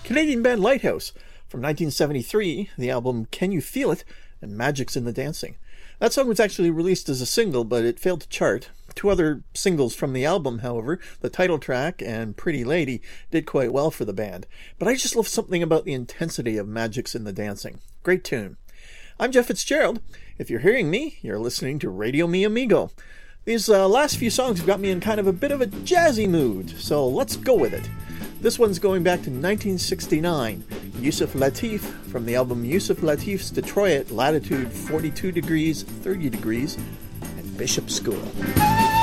Canadian band Lighthouse from 1973, the album Can You Feel It and Magic's in the Dancing. That song was actually released as a single, but it failed to chart. Two other singles from the album, however, the title track and Pretty Lady, did quite well for the band. But I just love something about the intensity of Magic's in the Dancing. Great tune. I'm Jeff Fitzgerald. If you're hearing me, you're listening to Radio Mi Amigo. These last few songs have got me in kind of a bit of a jazzy mood, so let's go with it. This one's going back to 1969. Yusef Lateef from the album Yusef Lateef's Detroit, Latitude 42 degrees, 30 degrees, and Bishop School.